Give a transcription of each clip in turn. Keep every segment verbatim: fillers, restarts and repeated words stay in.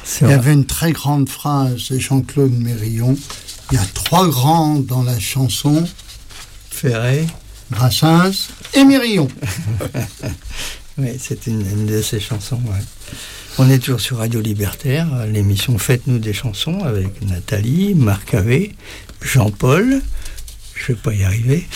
C'est Il y vrai. avait une très grande phrase de Jean-Claude Mérillon. Il y a trois grands dans la chanson, Ferré. Brassens et Mérillon. Oui, c'est une, une de ses chansons. Ouais. On est toujours sur Radio Libertaire, l'émission Faites-nous des chansons avec Nathalie, Marc Avé, Jean-Paul, je ne vais pas y arriver,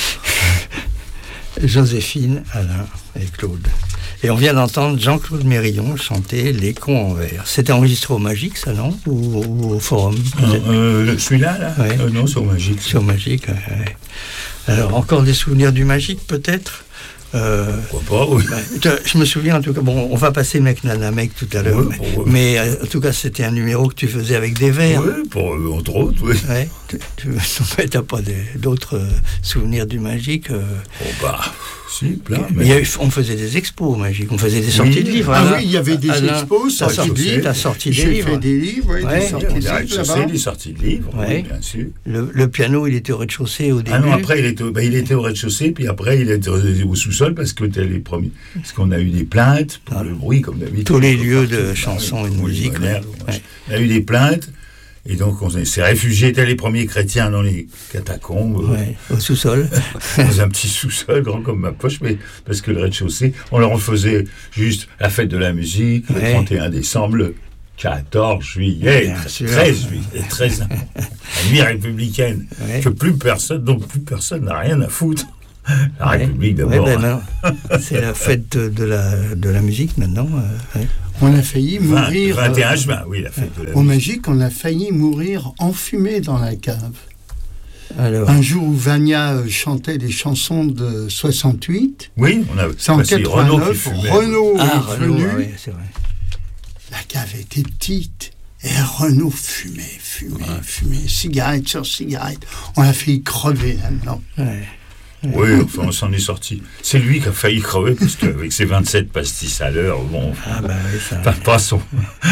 Joséphine, Alain et Claude. Et on vient d'entendre Jean-Claude Mérillon chanter Les cons en verre. C'était enregistré au Magique, ça, non, ou, ou au Forum? Euh, euh, celui-là, là Ouais. euh, Non, c'est au Magique. C'est au Magique, ouais, ouais. Alors, encore des souvenirs du Magique, peut-être? Euh, Pourquoi pas, oui. bah, je me souviens, en tout cas, bon, on va passer Mec Nana Mec tout à l'heure, Ouais, mais, ouais. mais, euh, en tout cas, c'était un numéro que tu faisais avec des verres. Oui, pour, euh, entre autres, oui. Ouais. Tu, tu n'as pas des- d'autres euh, souvenirs du Magique euh, Oh, bah, si, plein. il y a eu- On faisait des expos au Magique, on faisait des sorties Oui. de livres. Ah Alain. oui, il y avait des Alain, expos, t'as sorties sorti, de livres. t'as sorti des J'ai livres. fait des livres, oui, Ouais. des sorties de Des livres rez-de-chaussée, là-bas. des sorties de livres, Ouais. oui, bien sûr. Le, le piano, il était au rez-de-chaussée au début. Ah non, après, il était, au- bah, il était au rez-de-chaussée, puis après, il était au, au sous-sol parce que t'es les premiers. Parce qu'on a eu des plaintes pour Ah. le bruit, comme d'habitude. Tous les Comme lieux partout. de Ah chansons oui, et de oui, musique. ouais, merde, ouais. ouais. On a eu des plaintes, et donc on s'est réfugiés, étaient les premiers chrétiens dans les catacombes, euh, Ouais, au sous-sol. dans un petit sous-sol grand comme ma poche, mais parce que le rez-de-chaussée, on leur faisait juste la fête de la musique, le Ouais. trente et un décembre, le quatorze juillet, Bien sûr. treize juillet, treize, la nuit républicaine, Ouais. que plus personne, donc plus personne n'a rien à foutre. La Ouais. République Ouais, d'abord. ben, maintenant, c'est la fête de, de la, de la musique maintenant. euh, ouais. On a failli vingt mourir. vingt et un euh, juin, oui, la fête de la Au musique. Magique, on a failli mourir enfumé dans la cave. Alors, Un jour où Vania euh, chantait des chansons de soixante-huit, Oui, on a c'est en bah, c'est Renaud qui quatre-vingt-neuf, fumait. Renaud ah, est Renaud, venu, ah ouais, c'est vrai. la cave était petite, et Renaud fumait, fumait, fumait, cigarette sur cigarette. On a failli crever là-dedans. Ouais. Oui, enfin, on s'en est sorti. C'est lui qui a failli crever, parce qu'avec ses vingt-sept pastis à l'heure, bon, Ah bah oui, ça. enfin, passons.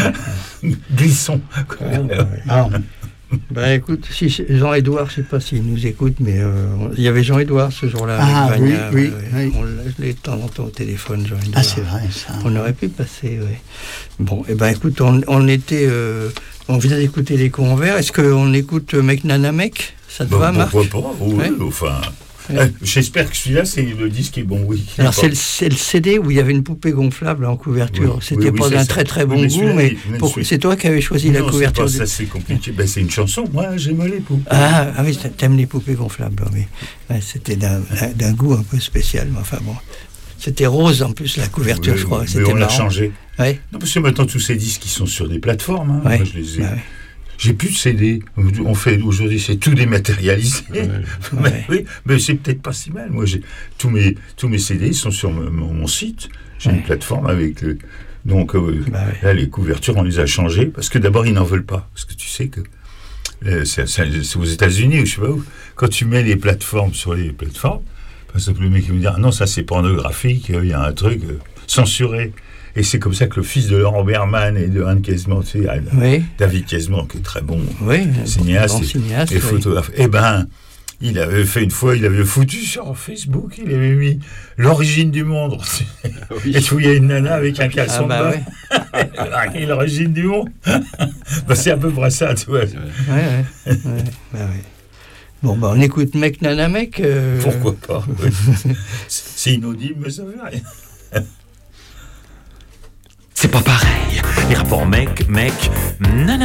Glissons. Ah, bah, ouais. Ah, Bah écoute, si Jean Édouard, je sais pas s'il nous écoute, mais euh, il y avait Jean Édouard ce jour-là. Ah, avec Vania, oui, ouais, oui, ouais. oui. On l'a je l'ai de temps en temps au téléphone, Jean Édouard. ah, c'est vrai ça. On aurait pu passer, oui. Bon, et ben écoute, on, on était, euh, on vient d'écouter les cons en verre. Est-ce qu'on écoute euh, Mec Nana Mec? Ça te Bon, va, Marc? pourquoi pas oui, Ouais. enfin. Ouais. euh, J'espère que celui-là, c'est le disque est bon, oui. Alors c'est Pas- le, c'est le C D où il y avait une poupée gonflable en couverture. Oui, C'était oui, oui, pas c'est d'un ça. très très Oui, bon mais goût, celui-là, mais il- même pour- celui- c'est toi qui avais choisi la Non, c'est couverture. pas du- ça, c'est compliqué. Ben, c'est une chanson. Moi, j'aime les poupées. Ah, ah oui, t'aimes les poupées gonflables, oui. Ouais, c'était d'un, d'un goût un peu spécial, mais enfin bon. C'était rose en plus la couverture, Oui, je crois. mais C'était on l'a marrant. changé. Ouais. Non, parce que maintenant, tous ces disques, ils sont sur des plateformes. Hein. Ouais. Moi, je les ai. Bah ouais. J'ai plus de C D. On fait aujourd'hui, c'est tout dématérialisé. Ouais. mais, oui, mais c'est peut-être pas si mal. Moi, j'ai tous mes tous mes C D ils sont sur mon, mon- mon site. J'ai Ouais. une plateforme avec euh, donc euh, Bah ouais. là les couvertures, on les a changées parce que d'abord ils n'en veulent pas parce que tu sais que euh, c'est, c'est- c'est aux États-Unis ou je sais pas où. Quand tu mets les plateformes sur les plateformes, par exemple le mec il me dit ah non ça c'est pornographique, il y a un truc euh, censuré. Et c'est comme ça que le fils de Laurent Berman et de Anne Kezman, tu sais, Oui, David Kezman, qui est très bon oui. cinéaste bon et, cinéaste, et oui. photographe. Eh ben, il avait fait une fois, il avait foutu sur Facebook, il avait mis l'origine du monde. Et tu voyais une nana avec un caleçon Ah bah de ouais. bain. Elle a marqué l'origine du monde. Ben, c'est à peu près ça, tu vois. Ouais, ouais, ouais, bah ouais. Bon, bah on écoute Mec Nana Mec. euh, Pourquoi pas oui. C'est c'est inaudible, mais ça fait rien. C'est pas pareil. Les rapports mec, mec, nana.